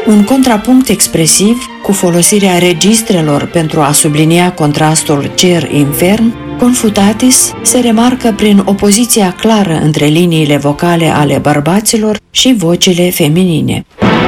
Un contrapunct expresiv, cu folosirea registrelor pentru a sublinia contrastul cer-infern, Confutatis se remarcă prin opoziția clară între liniile vocale ale bărbaților și vocile feminine.